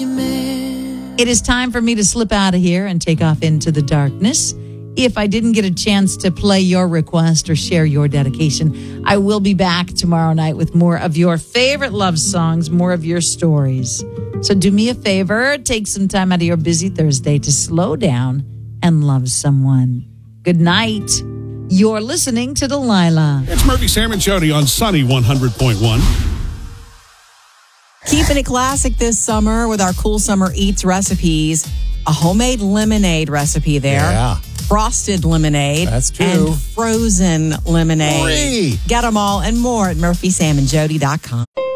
It is time for me to slip out of here and take off into the darkness. If I didn't get a chance to play your request or share your dedication, I will be back tomorrow night with more of your favorite love songs, more of your stories. So do me a favor, take some time out of your busy Thursday to slow down and love someone. Good night. You're listening to Delilah. It's Murphy, Sam, and Jody on Sunny 100.1. Keeping it classic this summer with our cool summer eats recipes. A homemade lemonade recipe there. Yeah. Frosted lemonade. That's true. And frozen lemonade. Free. Get them all and more at murphysamandjody.com.